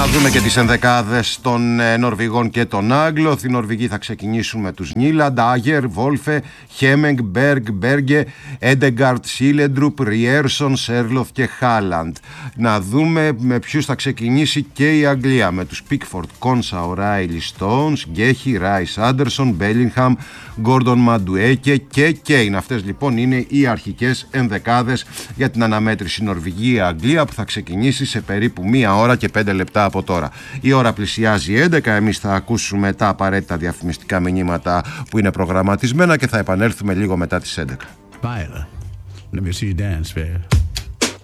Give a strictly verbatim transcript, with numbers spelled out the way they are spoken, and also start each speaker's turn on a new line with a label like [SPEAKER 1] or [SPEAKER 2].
[SPEAKER 1] Να δούμε και τις ενδεκάδες των ε, Νορβηγών και των Άγγλων. Οι Νορβηγοί θα ξεκινήσουν με τους Νίλαντ, Άγερ, Βόλφε, Χέμεγκ, Μπέργκ, Μπέργκε, Έντεγκαρτ, Σίλεντρουπ, Ριέρσον, Σέρλοφ και Χάλαντ. Να δούμε με ποιους θα ξεκινήσει και η Αγγλία. Με τους Πίκφορντ, Κόνσα, Οράιλι, Στόουνς, Γκέχι, Ράις, Άντερσον, Μπέλιγχαμ, Γκόρντον, Μαντουέκε και Κέιν. Αυτές λοιπόν είναι οι αρχικές ενδεκάδες για την αναμέτρηση Νορβηγία-Αγγλία που θα ξεκινήσει σε περίπου μία ώρα και πέντε λεπτά από τώρα. Η ώρα πλησιάζει έντεκα, εμείς θα ακούσουμε τα απαραίτητα διαφημιστικά μηνύματα που είναι προγραμματισμένα και θα επανέλθουμε λίγο μετά τις έντεκα.
[SPEAKER 2] Viola, let me see you dance, man.